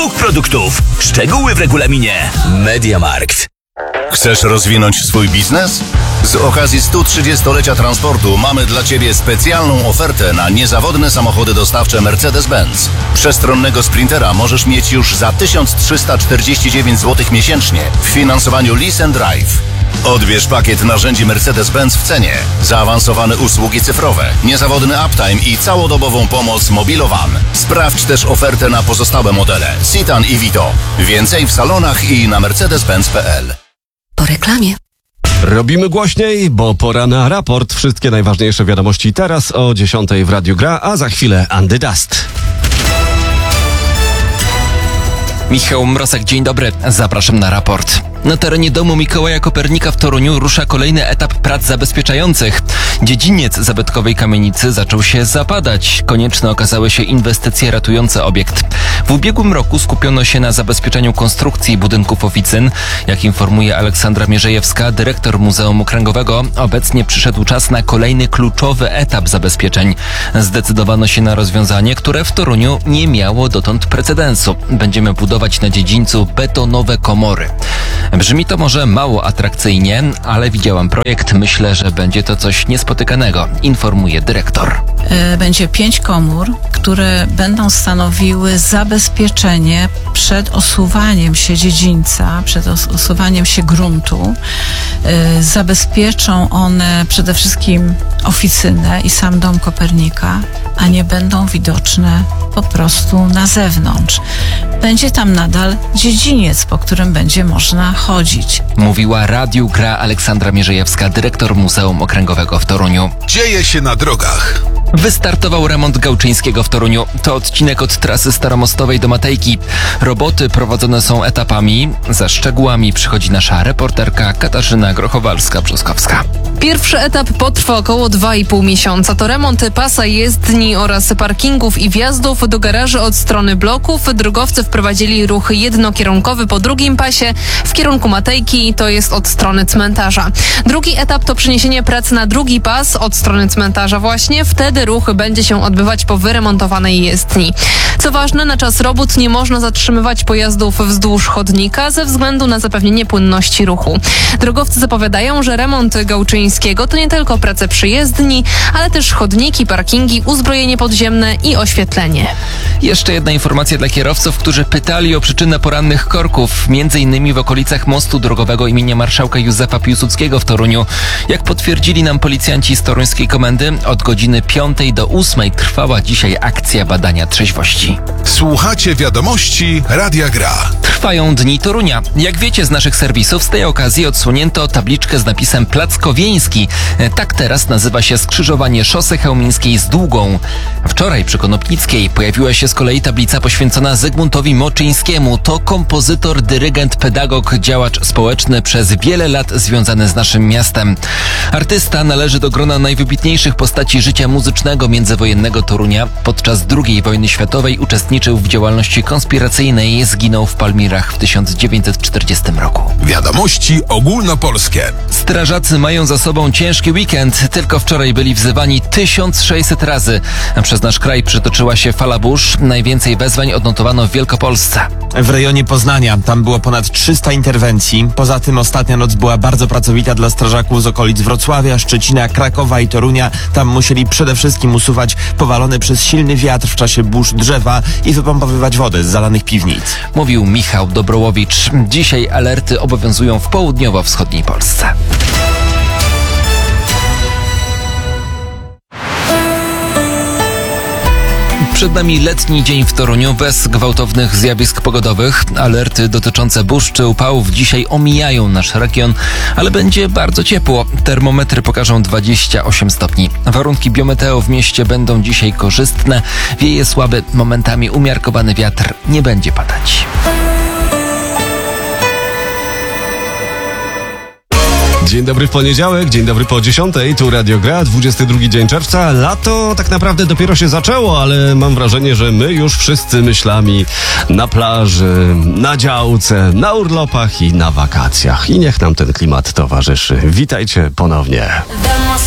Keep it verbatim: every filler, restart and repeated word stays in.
dwóch produktów. Szczegóły w regulaminie. MediaMarkt. Chcesz rozwinąć swój biznes? Z okazji stu trzydziestolecia transportu mamy dla Ciebie specjalną ofertę na niezawodne samochody dostawcze Mercedes-Benz. Przestronnego Sprintera możesz mieć już za tysiąc trzysta czterdzieści dziewięć złotych miesięcznie w finansowaniu Lease and Drive. Odbierz pakiet narzędzi Mercedes-Benz w cenie, zaawansowane usługi cyfrowe, niezawodny uptime i całodobową pomoc Mobilowan. Sprawdź też ofertę na pozostałe modele Citan i Vito. Więcej w salonach i na mercedes benz kropka p l. Po reklamie. Robimy głośniej, bo pora na raport. Wszystkie najważniejsze wiadomości teraz o dziesiątej w Radiu Gra, a za chwilę Andy Dust. Michał Mrozek, dzień dobry. Zapraszam na raport. Na terenie domu Mikołaja Kopernika w Toruniu rusza kolejny etap prac zabezpieczających. Dziedziniec zabytkowej kamienicy zaczął się zapadać. Konieczne okazały się inwestycje ratujące obiekt. W ubiegłym roku skupiono się na zabezpieczeniu konstrukcji budynków oficyn. Jak informuje Aleksandra Mierzejewska, dyrektor Muzeum Okręgowego, obecnie przyszedł czas na kolejny kluczowy etap zabezpieczeń. Zdecydowano się na rozwiązanie, które w Toruniu nie miało dotąd precedensu. Będziemy budować na dziedzińcu betonowe komory. Brzmi to może mało atrakcyjnie, ale widziałam projekt. Myślę, że będzie to coś niespotykanego, informuje dyrektor. Będzie pięć komór, które będą stanowiły zabezpieczenie przed osuwaniem się dziedzińca, przed osuwaniem się gruntu. Zabezpieczą one przede wszystkim oficynę i sam dom Kopernika, a nie będą widoczne po prostu na zewnątrz. Będzie tam nadal dziedziniec, po którym będzie można chodzić. Mówiła Radiu Gra Aleksandra Mierzejewska, dyrektor Muzeum Okręgowego w Toruniu. Dzieje się na drogach. Wystartował remont Gałczyńskiego w Toruniu. To odcinek od trasy staromostowej do Matejki. Roboty prowadzone są etapami. Za szczegółami przychodzi nasza reporterka Katarzyna Grochowalska-Brzoskowska. Pierwszy etap potrwa około dwa i pół miesiąca. To remont pasa jezdni oraz parkingów i wjazdów do garaży od strony bloków. Drogowcy wprowadzili ruch jednokierunkowy po drugim pasie w kierunku Matejki, to jest od strony cmentarza. Drugi etap to przeniesienie prac na drugi pas od strony cmentarza właśnie. Wtedy ruch będzie się odbywać po wyremontowanej jezdni. Co ważne, na czas robót nie można zatrzymywać pojazdów wzdłuż chodnika ze względu na zapewnienie płynności ruchu. Drogowcy zapowiadają, że remont Gałczyńskiego to nie tylko prace przy jezdni, ale też chodniki, parkingi, uzbrojenie podziemne i oświetlenie. Jeszcze jedna informacja dla kierowców, którzy pytali o przyczynę porannych korków, między innymi w okolicach mostu drogowego imienia marszałka Józefa Piłsudskiego w Toruniu. Jak potwierdzili nam policjanci z toruńskiej komendy, od godziny piątej do ósmej trwała dzisiaj akcja badania trzeźwości. Słuchacie wiadomości Radia Gra. Trwają Dni Torunia. Jak wiecie z naszych serwisów, z tej okazji odsłonięto tabliczkę z napisem Plac Kowieński. Tak teraz nazywa się skrzyżowanie szosy chełmińskiej z Długą. Wczoraj przy Konopnickiej pojawiła się z kolei tablica poświęcona Zygmuntowi Moczyńskiemu. To kompozytor, dyrygent, pedagog, działacz społeczny, przez wiele lat związany z naszym miastem. Artysta należy do grona najwybitniejszych postaci życia muzycznego międzywojennego Torunia. Podczas drugiej wojny światowej uczestniczył w działalności konspiracyjnej, zginął w Palmirach w tysiąc dziewięćset czterdziestym roku. Wiadomości ogólnopolskie. Strażacy mają za sobą ciężki weekend. Tylko wczoraj byli wzywani tysiąc sześćset razy. Przez nasz kraj przetoczyła się fala burz. Najwięcej wezwań odnotowano w Wielkopolsce. W rejonie Poznania. Tam było ponad trzysta interwencji. Poza tym ostatnia noc była bardzo pracowita dla strażaków z okolic Wrocławia, Szczecina, Krakowa i Torunia. Tam musieli przede wszystkim usuwać powalone przez silny wiatr w czasie burz drzewa i wypompowywać wodę z zalanych piwnic. Mówił Michał Dobrołowicz. Dzisiaj alerty obowiązują w południowo-wschodniej Polsce. Przed nami letni dzień w Toruniu bez gwałtownych zjawisk pogodowych. Alerty dotyczące burz czy upałów dzisiaj omijają nasz region, ale będzie bardzo ciepło. Termometry pokażą dwadzieścia osiem stopni. Warunki biometeo w mieście będą dzisiaj korzystne. Wieje słaby, momentami umiarkowany wiatr, nie będzie padać. Dzień dobry w poniedziałek, dzień dobry po dziesiątej, tu Radio Gra, dwudziesty drugi dzień czerwca. Lato tak naprawdę dopiero się zaczęło, ale mam wrażenie, że my już wszyscy myślami na plaży, na działce, na urlopach i na wakacjach. I niech nam ten klimat towarzyszy. Witajcie ponownie.